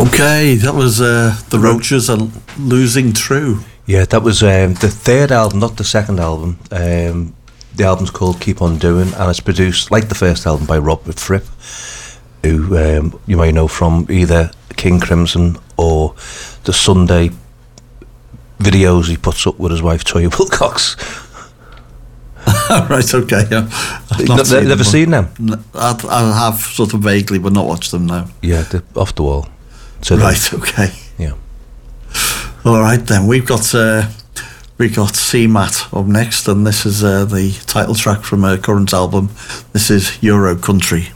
Okay, that was the Roaches and Losing True. Yeah, that was the third album, not the second album. The album's called Keep On Doing, and it's produced, like the first album, by Robert Fripp, who you may know from either King Crimson or the Sunday videos he puts up with his wife Toya Wilcox. Right, okay, yeah. Never seen them? I have sort of vaguely, but not watched them now. Yeah, they're off the wall. So right, okay. Yeah. All right, then. We've got C-Mat up next, and this is the title track from her current album. This is Euro Country.